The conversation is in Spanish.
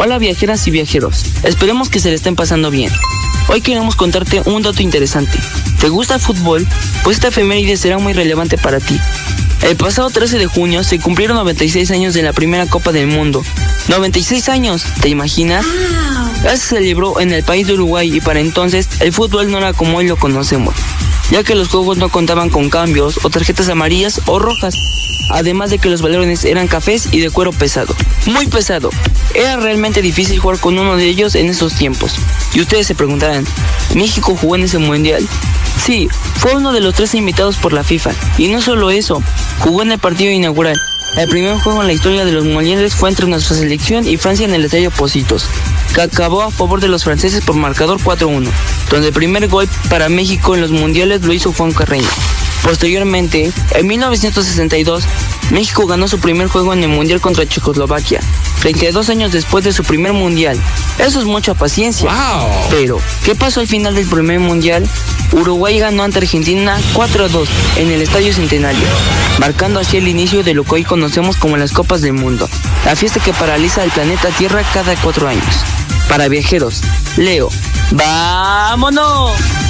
Hola viajeras y viajeros, esperemos que se le estén pasando bien. Hoy queremos contarte un dato interesante. ¿Te gusta el fútbol? Pues esta efeméride será muy relevante para ti. El pasado 13 de junio se cumplieron 96 años de la primera Copa del Mundo. 96 años, ¿te imaginas? Ya se celebró en el país de Uruguay y para entonces el fútbol no era como hoy lo conocemos, ya que los juegos no contaban con cambios o tarjetas amarillas o rojas, además de que los balones eran cafés y de cuero pesado, muy pesado. Era realmente difícil jugar con uno de ellos en esos tiempos. Y ustedes se preguntarán, ¿México jugó en ese mundial? Sí, fue uno de los 13 invitados por la FIFA, y no solo eso, jugó en el partido inaugural. El primer juego en la historia de los mundiales fue entre nuestra selección y Francia en el estadio Pocitos, que acabó a favor de los franceses por marcador 4-1, donde el primer gol para México en los mundiales lo hizo Juan Carreño. Posteriormente, en 1962, México ganó su primer juego en el mundial contra Checoslovaquia, 32 años después de su primer mundial. Eso es mucha paciencia. Wow. Pero, ¿qué pasó al final del primer mundial? Uruguay ganó ante Argentina 4-2 en el Estadio Centenario, marcando así el inicio de lo que hoy conocemos como las Copas del Mundo, la fiesta que paraliza el planeta Tierra cada 4 años. Para viajeros, Leo, ¡vámonos!